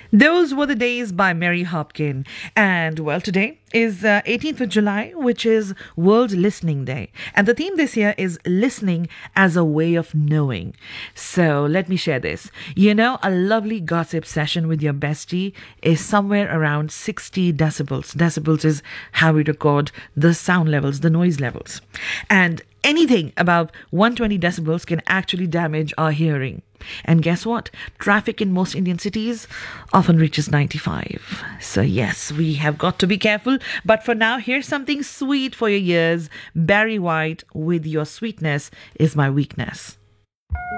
Those were the days by Mary Hopkin. And well, today is 18th of July, which is World Listening Day. And the theme this year is listening as a way of knowing. So let me share this. You know, a lovely gossip session with your bestie is somewhere around 60 decibels. Decibels is how we record the sound levels, the noise levels. And anything above 120 decibels can actually damage our hearing. And guess what? Traffic in most Indian cities often reaches 95. So yes, we have got to be careful. But for now, here's something sweet for your ears. Barry White with Your Sweetness Is My Weakness.